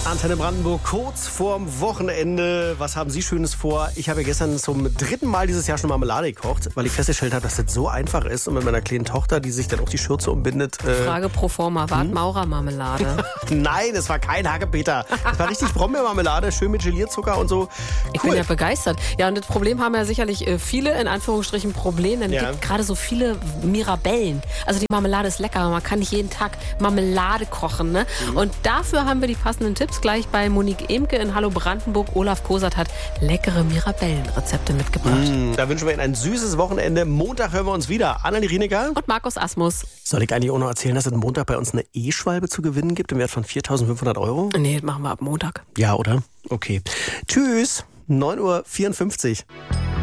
Antenne Brandenburg, kurz vorm Wochenende. Was haben Sie Schönes vor? Ich habe ja gestern zum 3. Mal dieses Jahr schon Marmelade gekocht, weil ich festgestellt habe, dass das so einfach ist. Und mit meiner kleinen Tochter, die sich dann auch die Schürze umbindet. Frage pro forma, war Maurermarmelade? Nein, es war kein Hackepeter. Es war richtig Brombeermarmelade, schön mit Gelierzucker und so. Ich bin ja begeistert. Ja, und das Problem haben ja sicherlich viele, in Anführungsstrichen, Probleme. Es gibt gerade so viele Mirabellen. Also die Marmelade ist lecker, aber man kann nicht jeden Tag Marmelade kochen. Ne? Und dafür haben wir die passenden Tipps gleich bei Monique Emke in Hallo Brandenburg. Olaf Kosert hat leckere Mirabellenrezepte mitgebracht. Da wünschen wir Ihnen ein süßes Wochenende. Montag hören wir uns wieder. Anneli Rienecker Und Markus Asmus. Soll ich eigentlich auch noch erzählen, dass es Montag bei uns eine E-Schwalbe zu gewinnen gibt im Wert von 4.500 €? Nee, das machen wir ab Montag. Ja, oder? Okay. Tschüss. 9:54 Uhr.